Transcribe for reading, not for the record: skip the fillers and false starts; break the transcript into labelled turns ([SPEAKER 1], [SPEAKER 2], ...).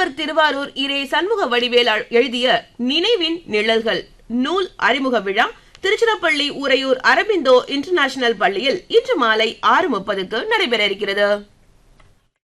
[SPEAKER 1] முனைவர் திருவாரூர் இரே சண்முக வடிவேல் எழுதிய நினைவின் நிழல்கள் நூல் அறிமுக விழா திருச்சிராப்பள்ளி உறையூர் அரபிந்தோ இன்டர்நேஷனல் பள்ளியில் இன்று மாலை 6:30க்கு நடைபெற இருக்கிறது.